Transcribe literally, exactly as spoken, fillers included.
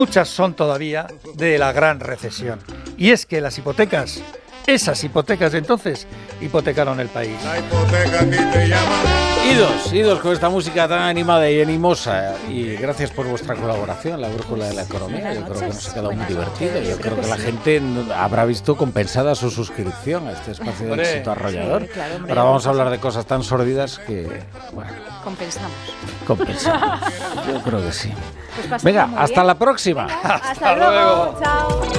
Muchas son todavía de la gran recesión. Y es que las hipotecas, esas hipotecas de entonces, hipotecaron el país. La hipoteca que te llama. Idos, idos con esta música tan animada y animosa. Y gracias por vuestra colaboración, la brújula de la economía. Yo creo que nos ha quedado muy divertido. Yo creo que la gente habrá visto compensada su suscripción a este espacio de éxito arrollador. Ahora vamos a hablar de cosas tan sórdidas que, bueno, compensamos. Compensamos. Yo creo que sí. Pues Venga, hasta la próxima. Venga, hasta, hasta luego. Chao.